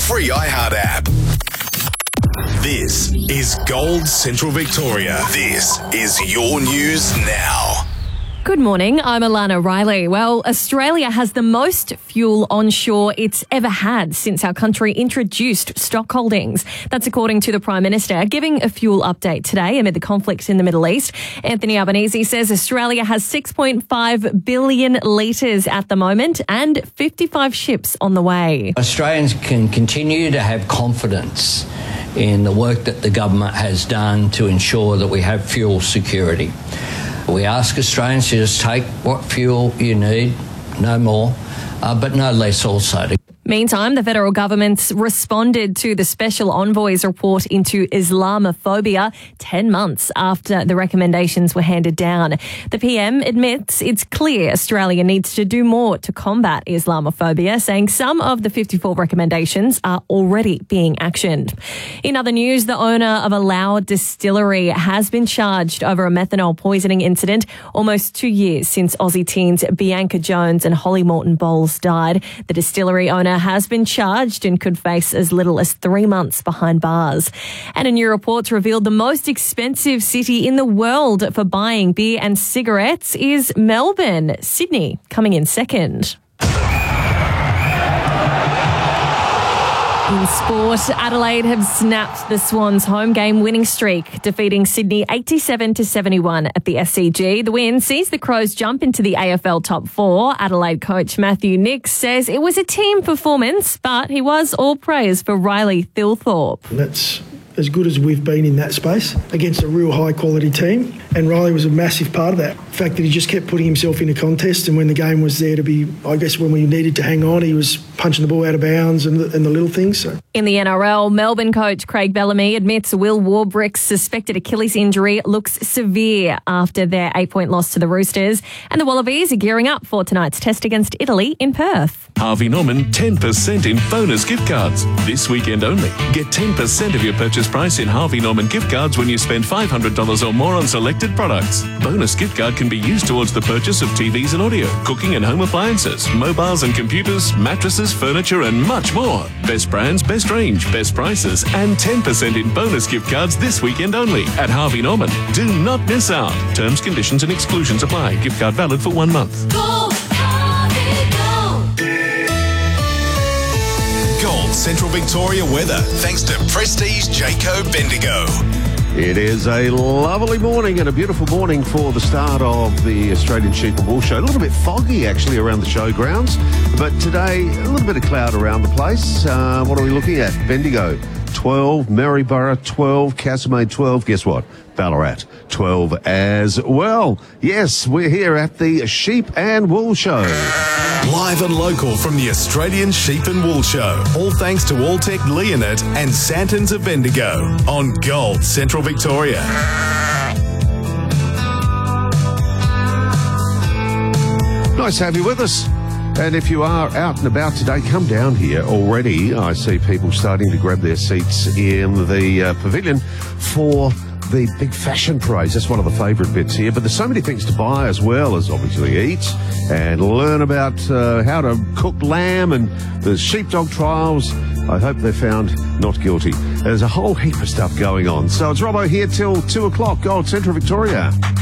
free iHeart app. This is Gold Central Victoria. This is your news now. Good morning, I'm Alana Riley. Well, Australia has the most fuel onshore it's ever had since our country introduced stock holdings. That's according to the Prime Minister, giving a fuel update today amid the conflict in the Middle East. Anthony Albanese says Australia has 6.5 billion litres at the moment and 55 ships on the way. Australians can continue to have confidence in the work that the government has done to ensure that we have fuel security. We ask Australians to just take what fuel you need, no more, but no less also. Meantime, the federal government's responded to the Special Envoy's report into Islamophobia 10 months after the recommendations were handed down. The PM admits it's clear Australia needs to do more to combat Islamophobia, saying some of the 54 recommendations are already being actioned. In other news, the owner of a Loud distillery has been charged over a methanol poisoning incident almost 2 years since Aussie teens Bianca Jones and Holly Morton Bowles died. The distillery owner has been charged and could face as little as 3 months behind bars. And a new report revealed the most expensive city in the world for buying beer and cigarettes is Melbourne. Sydney coming in second. In sport, Adelaide have snapped the Swans' home game winning streak, defeating Sydney 87-71 at the SCG. The win sees the Crows jump into the AFL top four. Adelaide coach Matthew Nicks says it was a team performance, but he was all praise for Riley Thilthorpe. That's as good as we've been in that space against a real high-quality team, and Riley was a massive part of that. The fact that he just kept putting himself in a contest, and when the game was there to be, I guess when we needed to hang on, he was punching the ball out of bounds and the little things. So. In the NRL, Melbourne coach Craig Bellamy admits Will Warbrick's suspected Achilles injury looks severe after their 8-point loss to the Roosters, and the Wallabies are gearing up for tonight's test against Italy in Perth. Harvey Norman 10% in bonus gift cards. This weekend only. Get 10% of your purchase price in Harvey Norman gift cards when you spend $500 or more on selected products. Bonus gift card can be used towards the purchase of TVs and audio, cooking and home appliances, mobiles and computers, mattresses, furniture and much more. Best brands, best range, best prices and 10% in bonus gift cards this weekend only at Harvey Norman. Do not miss out. Terms, conditions and exclusions apply. Gift card valid for 1 month. Gold Central Victoria weather, thanks to Prestige Jayco Bendigo. It is a lovely morning and a beautiful morning for the start of the Australian Sheep and Wool Show. A little bit foggy actually around the showgrounds, but today a little bit of cloud around the place. What are we looking at? Bendigo 12, Maryborough 12, Casamade 12. Guess what? Ballarat 12 as well. Yes, we're here at the Sheep and Wool Show. Live and local from the Australian Sheep and Wool Show. All thanks to Alltech Leonard and Santons of Bendigo on Gold Central Victoria. Nice to have you with us. And if you are out and about today, come down here already. I see people starting to grab their seats in the pavilion for the big fashion parades. That's one of the favourite bits here. But there's so many things to buy as well as obviously eat and learn about how to cook lamb and the sheepdog trials. I hope they're found not guilty. There's a whole heap of stuff going on. So it's Robbo here till 2 o'clock, Gold Central Victoria.